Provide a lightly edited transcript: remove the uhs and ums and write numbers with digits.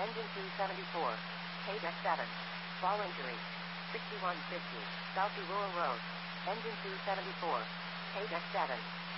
Engine 274. Page X7. Fall injury. 6150. South Rural Road. Engine 274. Page X7.